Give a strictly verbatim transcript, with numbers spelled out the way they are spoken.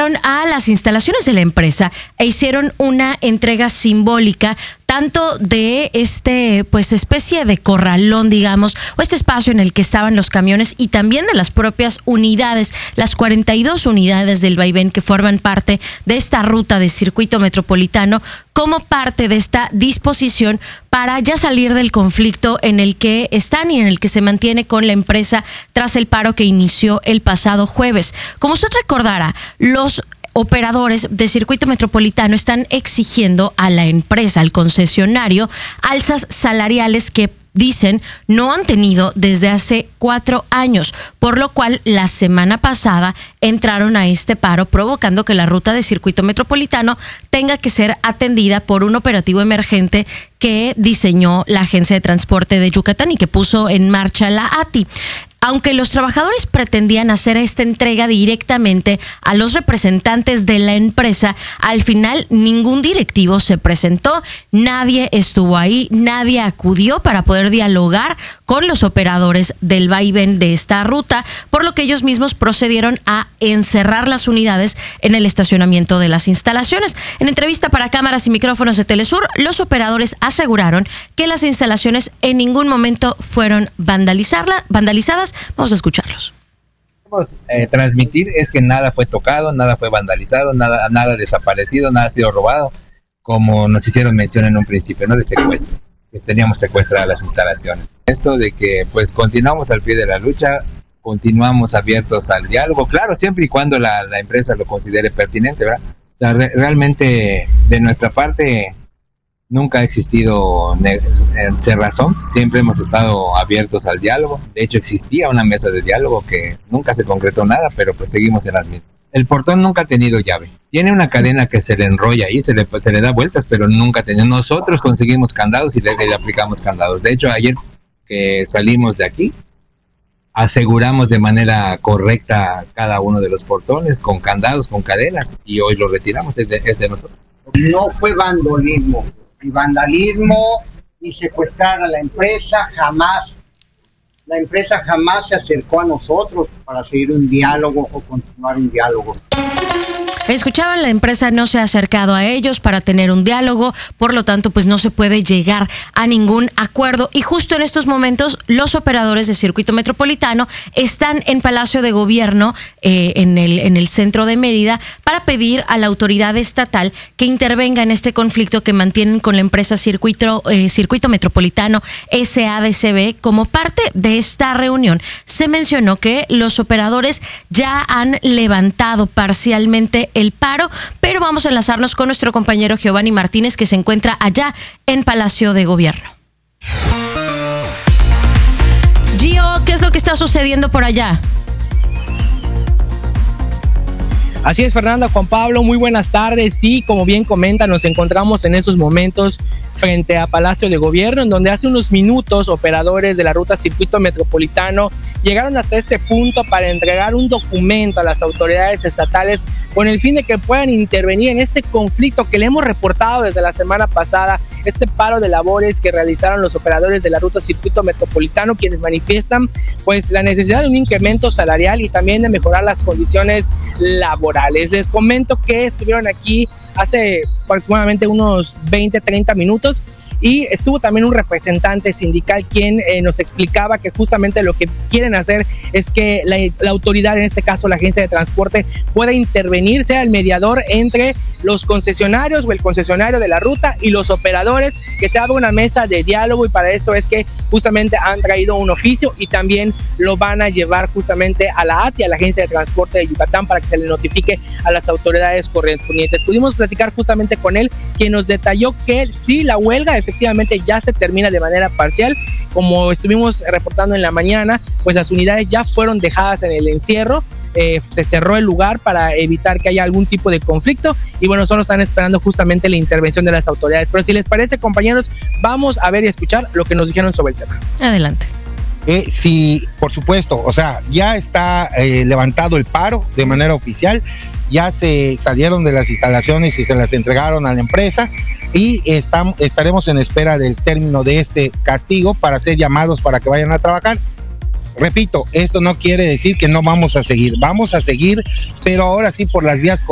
llegaron a las instalaciones de la empresa e hicieron una entrega simbólica tanto de este, pues, especie de corralón, digamos, o este espacio en el que estaban los camiones, y también de las propias unidades, las cuarenta y dos unidades del vaivén que forman parte de esta ruta de circuito metropolitano, como parte de esta disposición para ya salir del conflicto en el que están y en el que se mantiene con la empresa tras el paro que inició el pasado jueves. Como usted recordará, los operadores de circuito metropolitano están exigiendo a la empresa, al concesionario, alzas salariales que dicen no han tenido desde hace cuatro años, por lo cual la semana pasada entraron a este paro, provocando que la ruta de circuito metropolitano tenga que ser atendida por un operativo emergente que diseñó la Agencia de Transporte de Yucatán y que puso en marcha la A T I. Aunque los trabajadores pretendían hacer esta entrega directamente a los representantes de la empresa, al final ningún directivo se presentó, nadie estuvo ahí, nadie acudió para poder dialogar con los operadores del vaivén de esta ruta, por lo que ellos mismos procedieron a encerrar las unidades en el estacionamiento de las instalaciones. En entrevista para cámaras y micrófonos de Telesur, los operadores aseguraron que las instalaciones en ningún momento fueron vandalizadas. Vamos a escucharlos. Queremos eh, transmitir es que nada fue tocado, nada fue vandalizado, nada, nada desaparecido, nada ha sido robado, como nos hicieron mención en un principio, ¿no? De secuestro, que teníamos secuestradas las instalaciones. Esto de que pues continuamos al pie de la lucha, continuamos abiertos al diálogo, claro, siempre y cuando la, la empresa lo considere pertinente, ¿verdad? O sea, re- realmente de nuestra parte nunca ha existido ne- cerrazón, siempre hemos estado abiertos al diálogo. De hecho, existía una mesa de diálogo que nunca se concretó nada, pero pues seguimos en las mismas. El portón nunca ha tenido llave. Tiene una cadena que se le enrolla ahí, se le, se le da vueltas, pero nunca ha tenido. Nosotros conseguimos candados y le, le aplicamos candados. De hecho, ayer que salimos de aquí, aseguramos de manera correcta cada uno de los portones, con candados, con cadenas, y hoy lo retiramos, es de, es de nosotros. No fue vandalismo. Ni vandalismo, ni secuestrar a la empresa, jamás. La empresa jamás se acercó a nosotros para seguir un diálogo o continuar un diálogo. Escuchaban, la empresa no se ha acercado a ellos para tener un diálogo, por lo tanto, pues no se puede llegar a ningún acuerdo. Y justo en estos momentos, los operadores de circuito metropolitano están en Palacio de Gobierno, eh, en el, en el centro de Mérida, para pedir a la autoridad estatal que intervenga en este conflicto que mantienen con la empresa Circuito, eh, Circuito Metropolitano S A D C B. Como parte de esta reunión, se mencionó que los operadores ya han levantado parcialmente el paro, pero vamos a enlazarnos con nuestro compañero Giovanni Martínez, que se encuentra allá en Palacio de Gobierno. Gio, ¿qué es lo que está sucediendo por allá? Así es, Fernanda, Juan Pablo, muy buenas tardes. Sí, como bien comenta, nos encontramos en esos momentos frente a Palacio de Gobierno, en donde hace unos minutos operadores de la ruta Circuito Metropolitano llegaron hasta este punto para entregar un documento a las autoridades estatales con el fin de que puedan intervenir en este conflicto que le hemos reportado desde la semana pasada, este paro de labores que realizaron los operadores de la ruta Circuito Metropolitano, quienes manifiestan pues la necesidad de un incremento salarial y también de mejorar las condiciones laborales. Les comento que estuvieron aquí hace aproximadamente unos veinte, treinta minutos y estuvo también un representante sindical quien eh, nos explicaba que justamente lo que quieren hacer es que la, la autoridad, en este caso la agencia de transporte, pueda intervenir, sea el mediador entre los concesionarios o el concesionario de la ruta y los operadores, que se abra una mesa de diálogo, y para esto es que justamente han traído un oficio y también lo van a llevar justamente a la A T I, a la Agencia de Transporte de Yucatán, para que se le notifique a las autoridades correspondientes. Pudimos platicar justamente con él, quien nos detalló que sí, la huelga efectivamente ya se termina de manera parcial. Como estuvimos reportando en la mañana, pues las unidades ya fueron dejadas en el encierro. Eh, se cerró el lugar para evitar que haya algún tipo de conflicto y bueno, solo están esperando justamente la intervención de las autoridades. Pero si les parece, compañeros, vamos a ver y escuchar lo que nos dijeron sobre el tema. Adelante. Eh, sí, por supuesto, o sea, ya está eh, levantado el paro de manera oficial, ya se salieron de las instalaciones y se las entregaron a la empresa y estamos, estaremos en espera del término de este castigo para ser llamados para que vayan a trabajar. Repito, esto no quiere decir que no vamos a seguir, vamos a seguir, pero ahora sí por las vías